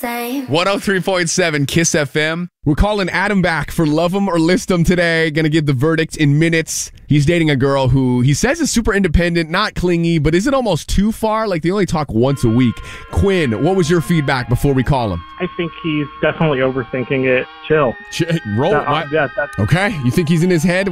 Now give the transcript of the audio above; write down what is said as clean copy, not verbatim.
same. 103.7 Kiss FM. We're calling Adam back for Love 'Em or List 'Em today. Gonna give the verdict in minutes. He's dating a girl who he says is super independent, not clingy, but is it almost too far? Like they only talk once a week. Quinn, what was your feedback before we call him? I think he's definitely overthinking it. Chill. Roll. Yeah, that's Okay, you think he's in his head?